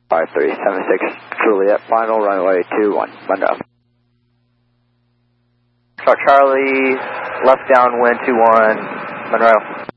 5376 Juliet, final runway 21, Monroe. Charlie, left downwind 21, Monroe.